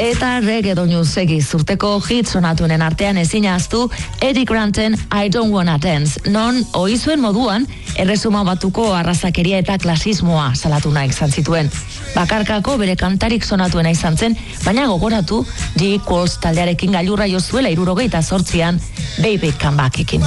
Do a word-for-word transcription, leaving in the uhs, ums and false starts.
Eta reggae doinu segiz urteko hit sonatuenen artean ezin ahaztu Eddie Granten I Don't Wanna Dance, non ohizuen moduan erresuma batuko arrazakeria eta klasismoa salatu nahi izan zituen. Bakarkako bere kantarik sonatuena izan zen, baina gogoratu G. Qualls taldearekin gailurra jo zuela hirurogeita zortzian Baby Come Backekin.